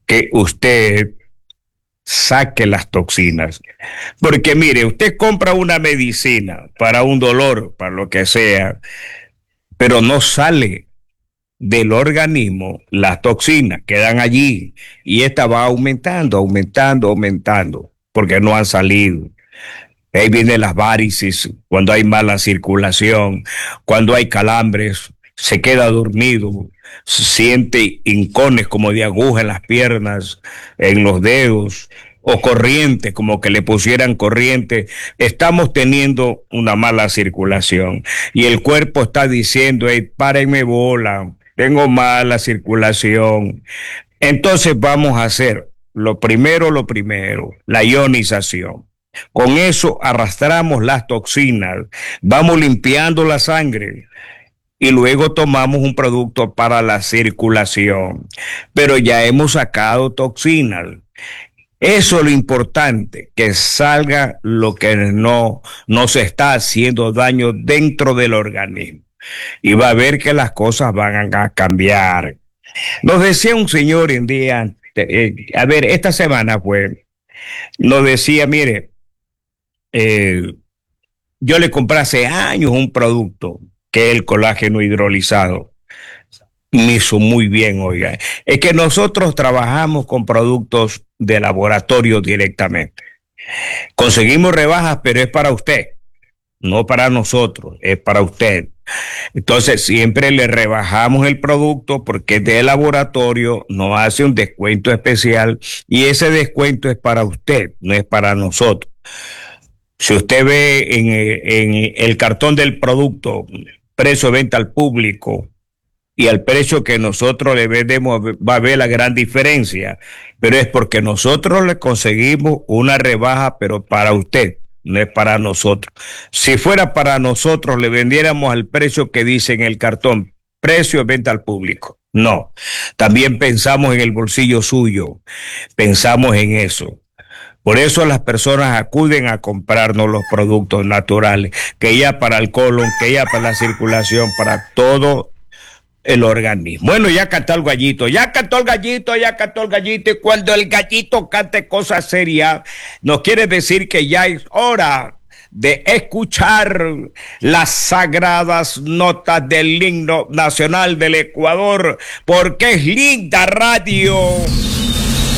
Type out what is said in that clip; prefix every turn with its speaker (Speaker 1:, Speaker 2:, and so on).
Speaker 1: que usted saque las toxinas. Porque mire, usted compra una medicina para un dolor, para lo que sea, pero no sale del organismo las toxinas, quedan allí y esta va aumentando, aumentando, aumentando, porque no han salido. Ahí vienen las varices, cuando hay mala circulación, cuando hay calambres, se queda dormido, se siente hincones como de aguja en las piernas, en los dedos, o corriente, como que le pusieran corriente. Estamos teniendo una mala circulación y el cuerpo está diciendo, hey, párenme bola, tengo mala circulación. Entonces vamos a hacer lo primero, la ionización. Con eso arrastramos las toxinas, vamos limpiando la sangre y luego tomamos un producto para la circulación. Pero ya hemos sacado toxinas. Eso es lo importante, que salga lo que no nos está haciendo daño dentro del organismo. Y va a ver que las cosas van a cambiar. Nos decía un señor en día, a ver, esta semana fue, nos decía, mire, eh, yo le compré hace años un producto que es el colágeno hidrolizado. Me hizo muy bien, oiga. Es que nosotros trabajamos con productos de laboratorio directamente. Conseguimos rebajas, pero es para usted, no para nosotros, es para usted. Entonces siempre le rebajamos el producto porque es de laboratorio, nos hace un descuento especial y ese descuento es para usted, no es para nosotros. Si usted ve en el cartón del producto, precio de venta al público y al precio que nosotros le vendemos, va a ver la gran diferencia, pero es porque nosotros le conseguimos una rebaja, pero para usted, no es para nosotros. Si fuera para nosotros, le vendiéramos al precio que dice en el cartón, precio de venta al público. No, también pensamos en el bolsillo suyo, pensamos en eso. Por eso las personas acuden a comprarnos los productos naturales, que ya para el colon, que ya para la circulación, para todo el organismo. Bueno, ya cantó el gallito, ya cantó el gallito, ya cantó el gallito, y cuando el gallito cante cosas serias, nos quiere decir que ya es hora de escuchar las sagradas notas del himno nacional del Ecuador, porque es linda radio.